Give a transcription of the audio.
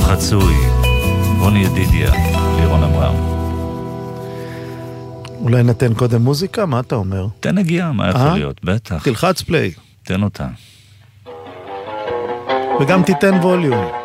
חצוי, רוני ידידיה, לירון אברהם. אולי נתן קודם מוזיקה? מה אתה אומר? תן נגיעה, מה יכול להיות? בטח. תלחץ פליי. תן אותה. וגם תיתן ווליום.